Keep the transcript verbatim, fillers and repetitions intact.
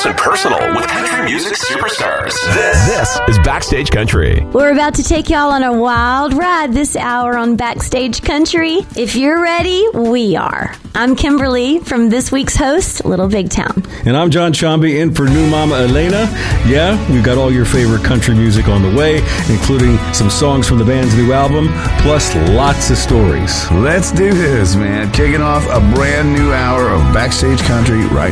close and personal with country music superstars. This, this is Backstage Country. We're about to take y'all on a wild ride this hour on Backstage Country. If you're ready, we are. I'm Kimberly from this week's host, Little Big Town. And I'm John Chomby in for new Mama Elena. Yeah, we've got all your favorite country music on the way, including some songs from the band's new album, plus lots of stories. Let's do this, man. Kicking off a brand new hour of Backstage Country right